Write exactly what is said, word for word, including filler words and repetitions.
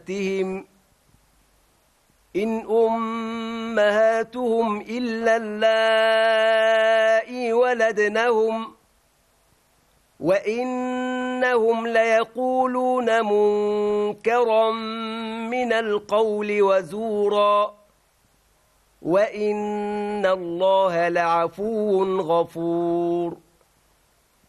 أمهاتهم إن أمهاتهم إلا اللائي ولدنهم وإنهم ليقولون منكرا من القول وزورا وإن الله لعفو غفور.